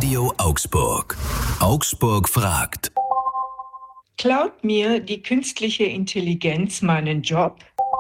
Radio Augsburg. Augsburg fragt. Klaut mir die künstliche Intelligenz meinen Job?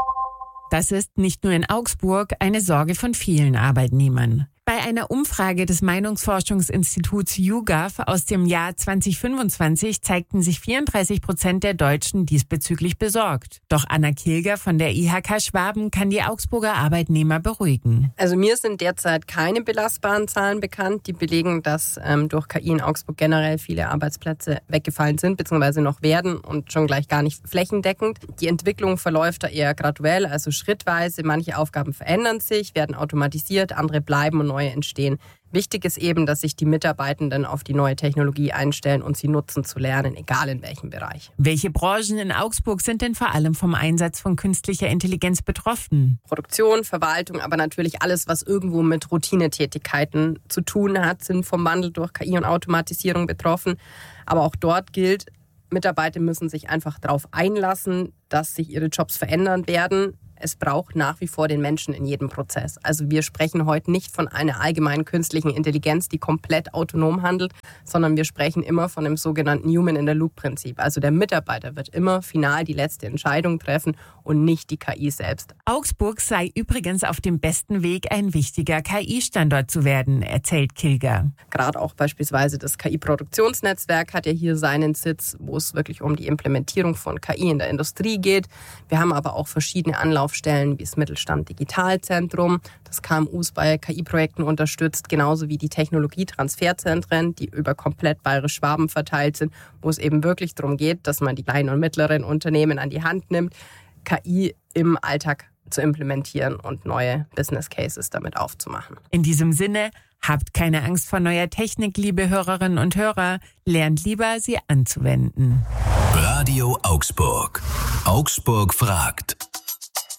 Das ist nicht nur in Augsburg eine Sorge von vielen Arbeitnehmern. Bei einer Umfrage des Meinungsforschungsinstituts YouGov aus dem Jahr 2025 zeigten sich 34% der Deutschen diesbezüglich besorgt. Doch Anna Kilger von der IHK Schwaben kann die Augsburger Arbeitnehmer beruhigen. Also mir sind derzeit keine belastbaren Zahlen bekannt, die belegen, dass durch KI in Augsburg generell viele Arbeitsplätze weggefallen sind bzw. noch werden und schon gleich gar nicht flächendeckend. Die Entwicklung verläuft da eher graduell, also schrittweise. Manche Aufgaben verändern sich, werden automatisiert, andere bleiben und neue entstehen. Wichtig ist eben, dass sich die Mitarbeitenden auf die neue Technologie einstellen und sie nutzen zu lernen, egal in welchem Bereich. Welche Branchen in Augsburg sind denn vor allem vom Einsatz von künstlicher Intelligenz betroffen? Produktion, Verwaltung, aber natürlich alles, was irgendwo mit Routinetätigkeiten zu tun hat, sind vom Wandel durch KI und Automatisierung betroffen. Aber auch dort gilt, Mitarbeiter müssen sich einfach darauf einlassen, dass sich ihre Jobs verändern werden. Es braucht nach wie vor den Menschen in jedem Prozess. Also wir sprechen heute nicht von einer allgemeinen künstlichen Intelligenz, die komplett autonom handelt, sondern wir sprechen immer von dem sogenannten Human-in-the-Loop-Prinzip. Also der Mitarbeiter wird immer final die letzte Entscheidung treffen und nicht die KI selbst. Augsburg sei übrigens auf dem besten Weg, ein wichtiger KI-Standort zu werden, erzählt Kilger. Gerade auch beispielsweise das KI-Produktionsnetzwerk hat ja hier seinen Sitz, wo es wirklich um die Implementierung von KI in der Industrie geht. Wir haben aber auch verschiedene Anlaufstellen wie das Mittelstand Digitalzentrum, das KMUs bei KI-Projekten unterstützt, genauso wie die Technologietransferzentren, die über komplett Bayerisch-Schwaben verteilt sind, wo es eben wirklich darum geht, dass man die kleinen und mittleren Unternehmen an die Hand nimmt, KI im Alltag zu implementieren und neue Business Cases damit aufzumachen. In diesem Sinne, habt keine Angst vor neuer Technik, liebe Hörerinnen und Hörer, lernt lieber, sie anzuwenden. Radio Augsburg. Augsburg fragt.